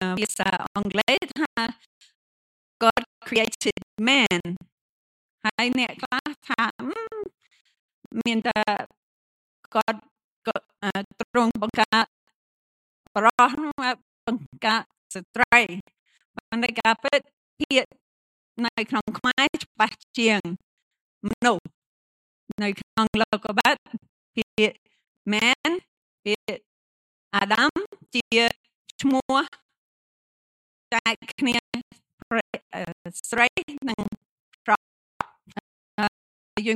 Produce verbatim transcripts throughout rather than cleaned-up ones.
ភាសាអង់គ្លេសថា God created man ហើយអ្នកខ្លះថាមានតែ God ទ្រង់បង្កើតបរិសុទ្ធបង្កើតស្ត្រីប៉ុន្តែការពិតពាក្យនៅក្នុងខ្មែរច្បាស់ជាងមនុស្សនៅក្នុងលោកុបាទពាក្យ man ពាក្យ Adam ជាឈ្មោះចែកគ្នាស្រីនិងប្រុសយើង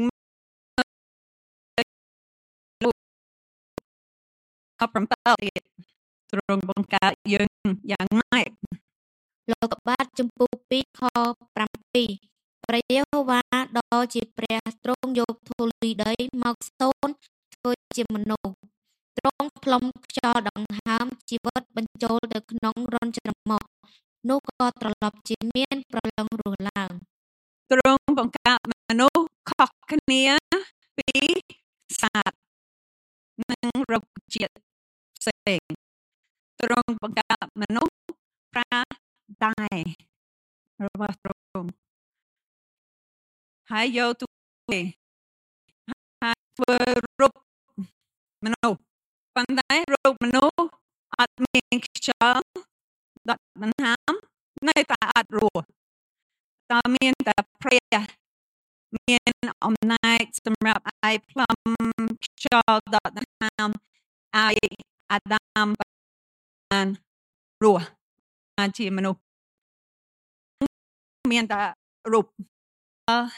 អប7ទៀតទ្រង់បង្កើតយើងយ៉ាងម៉េចលោកុបាទចំពោះ2ខ7ព្រះយេហូវ៉ាដ៏ជាព្រះទ្រង់យកធូលីដីមកសូនធ្វើជាមនុស្សទ្រង់ផ្លុំខ្យល់ដង្ហើមជីវិតបញ្ចូលទៅក្នុងរន្ធច្រមុះនោះក៏ត្រឡប់ជាមានប្រលឹងរស់ឡើងទ្រង់បង្កើតមនុស្សខុសគ្នាពីសត្វនិងរុក្ខជាតិផ្សេងទ្រង់បង្កើតមនុស្សប្រើដៃរបស់ទ្រង់ហើយយកទៅហើយធ្វើរូបមនុស្សប៉ុន្តែរូបមនុស្សអត់មានខ្យល់ដកដង្ហើមនៅតែអត់រស់តើមានតែព្រះមានអំណាចសម្រាប់ឲ្យផ្លុំខ្យល់ដកដង្ហើមឲ្យអាដាមបានរស់បានជាមនុស្សមានតែរូបអឺ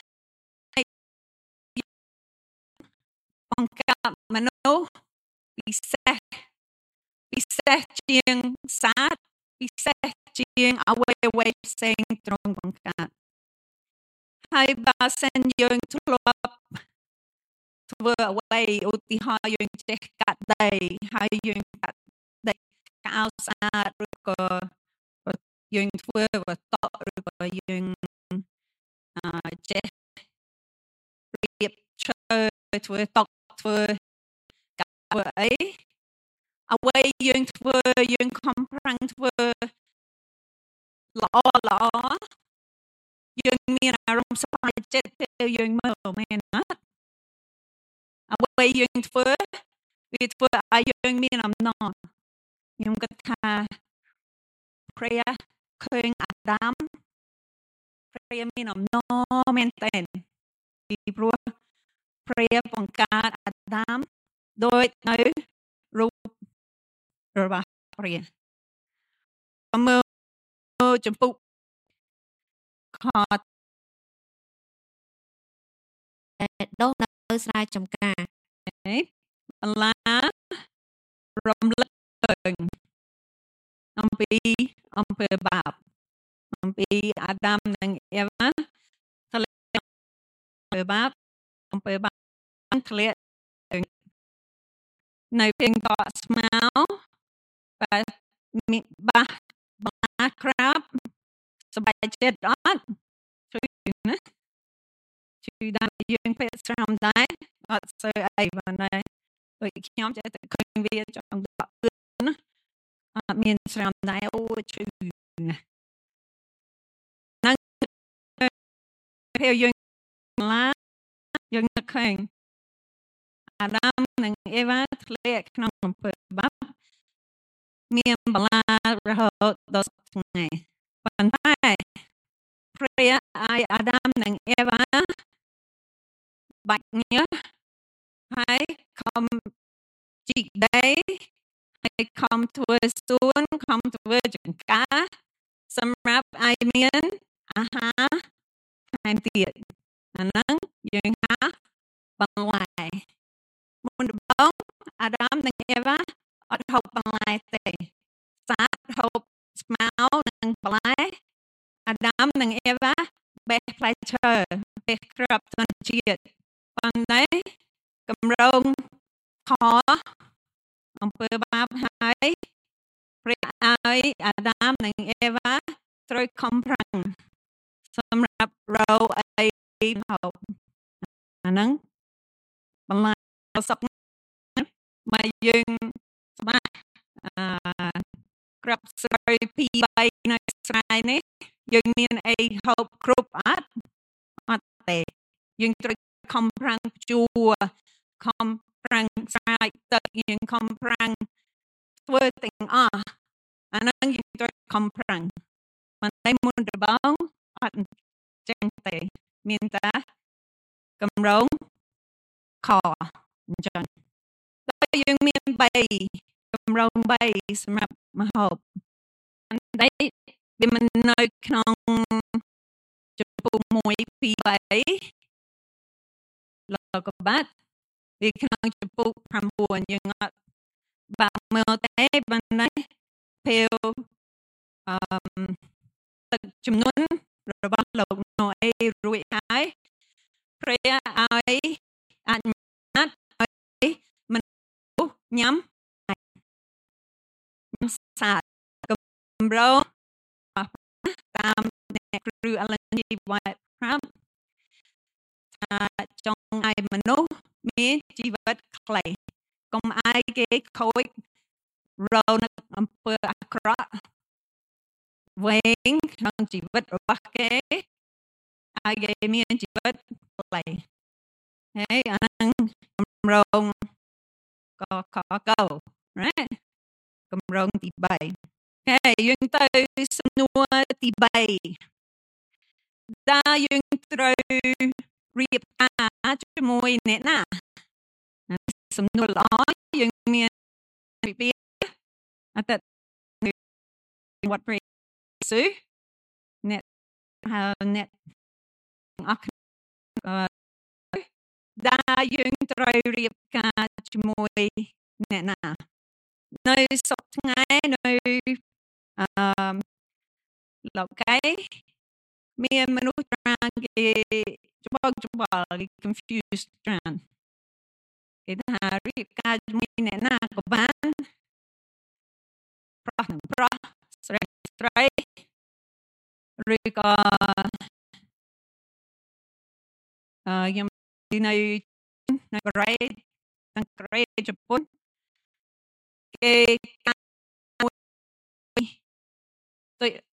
បង្កើតមនុស្សពិសេសពិសេសជាងសត្វពិសេសជាងអ្វីអ្វីផ្សេងទ្រង់បង្កើតហើយបើសិនយើងធ្លាប់ធ្វើអ្វីឧទាហរណ៍យើងចេះកាត់ដីហើយយើងកាត់ដីកៅស្អាតឬក៏យើងធ្វើវត្ថុឬក៏យើងអឺចេះរៀបឈើធ្វើតុធ្វើកាធ្វើអីអ្វីយើងធ្វើយើងខំប្រឹងធ្វើល្អល្អយើងមានអារម្មណ៍សប្បាយចិត្តពេលយើងមើលមែនណាអ្វីយើងធ្វើវាធ្វើឲ្យយើងមានអំណរខ្ញុំគិតថាព្រះឃើញអាដាមព្រះមានអំណរមែនទែនពីព្រោះព្រះបង្កើតអាដាមដោយនៅរូបរបស់ព្រះមើលចំពុកខតដែលដុះនៅស្រែចម្ការបន្លារំលឹកអំពីអំពើបាបអំពីអាដាមនិងអេវ៉ាធ្លាក់អំពើបាបអំពើបាបធ្លាក់នៅពេញតក់ស្មៅបាទមានបាសបាសក្រាបសบายចិត្តអត់ជួយណាជួយដល់យើងពេលស្រាំដែរអត់សូវអីប៉ុន្តែដូចខ្ញុំចេះតែឃើញវាចង់ដកណាអត់មានស្រាំដែរអូជួយណានឹងពេលយើងឡាយើងនឹកឃើញអាដាមនិងអេវ៉ាធ្លាក់ក្នុងអំពើបាបមានបន្លារហូតដល់ថ្ងៃប៉ុន្តែព្រះឲ្យអាដាមនិងអេវ៉ាបាច់ញើសហើយខំជីកដីហើយខំធ្វើសួនខំធ្វើចង្ការសម្រាប់ឲ្យមានអាហារថែមទៀតអាហ្នឹងយើងហៅបន្លែមុនដំបូងអាដាមនិងអេវ៉ាអត់ហូបបន្លែទេសត្វហូបស្មៅនិងបន្លែអាដាមនិងអេវ៉ាបេះផ្លែឈើបេះគ្រាប់ធម្មជាតិប៉ុន្តែកម្រងខអំពើបាបហើយព្រះឲ្យអាដាមនិងអេវ៉ាត្រូវខំប្រឹងសម្រាប់រកអីហូបអាហ្នឹងបន្លែសុខមកយើងច្បាស់អឺក្រាប់ស្រូវពីរបីនៅស្រែនេះយើងមានអីហូបគ្រប់អត់អត់ទេយើងត្រូវខំប្រឹងជួខំប្រឹងស្រែកទឹកយើងខំប្រឹងធ្វើទាំងអស់អាហ្នឹងយើងត្រូវខំប្រឹងមិនតែមុនដំបូងអត់ចឹងទេមានតែកម្រងខអញ្ចឹងតែយើងមានបីកម្រងបីសម្រាប់ម្ហូបតែវាមិននៅក្នុងចំពោះមួយពីរបីលោកកបាត់វាក្នុងចំពោះប្រាំបួនយើងអត់បាក់មើលទេប៉ុន្តែពេលអឺទឹកចំនួនរបស់លោកណូអេរួចហើយព្រះឲ្យអនុញ្ញាតឲ្យមនុស្សញ៉ាំសាតកម្រងតាមអ្នកគ្រូអលនជីវ៉ាត់ប្រាប់ថាចង់ឲ្យមនុស្សមានជីវិតខ្លីកុំឲ្យគេខូចរនៅអំពើអាក្រក់វែងក្នុងជីវិតរបស់គេឲ្យគេមានជីវិតខ្លីហើយអានឹងកម្រងក៏ខកោណាកម្រងទីបីហើយយើងទៅសំណួរទីបីតើយើងត្រូវរៀបការជាមួយអ្នកណាសំណួរល្អយើងមានពីពីអត្តវត្តព្រះយេស៊ូវអ្នកហើយអ្នកអស់តើយើងត្រូវរៀបការជាមួយអ្នកណានៅសពថ្ងៃនៅអឺលោកឯងមានមនុស្សច្រើនគេច្បងច្បល់គេ confused ច្រើនគេថារៀបការជាមួយអ្នកណាក៏បានប្រុសនឹងប្រុសស្រីស្រីឬក៏អឺខ្ញុំនៅនៅកូរ៉េទាំងកូរ៉េជប៉ុនគេកាត់ទៅ